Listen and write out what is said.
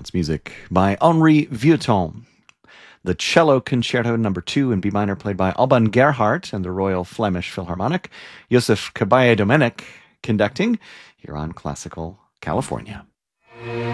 That's music by Henri Vieuxtemps. The Cello Concerto No. 2 in B minor, played by Alban Gerhardt and the Royal Flemish Philharmonic. Joseph Caballé Domènech conducting here on Classical California.